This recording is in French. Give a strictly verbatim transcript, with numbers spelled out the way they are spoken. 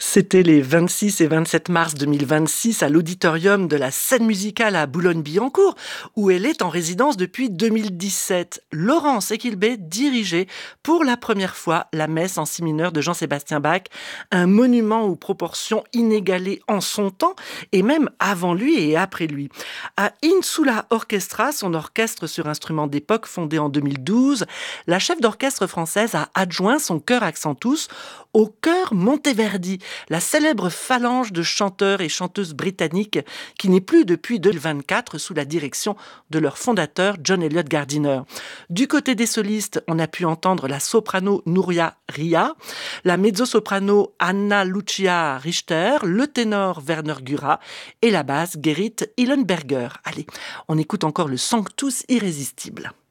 C'était les vingt-six et vingt-sept mars deux mille vingt-six à l'auditorium de la Scène musicale à Boulogne-Billancourt, où elle est en résidence depuis deux mille dix-sept. Laurence Equilbé dirigeait pour la première fois la messe en si mineur de Jean-Sébastien Bach, un monument aux proportions inégalées en son temps et même avant lui et après lui. À Insula Orchestra, son orchestre sur instruments d'époque fondé en deux mille douze, la chef d'orchestre française a adjoint son chœur Accentus au chœur Monteverdi, la célèbre phalange de chanteurs et chanteuses britanniques qui n'est plus depuis deux mille vingt-quatre sous la direction de leur fondateur John Eliot Gardiner. Du côté des solistes, on a pu entendre la soprano Nuria Ria, la mezzo-soprano Anna Lucia Richter, le ténor Werner Gura et la basse Gerrit Hillenberger. Allez, on écoute encore le Sanctus irrésistible.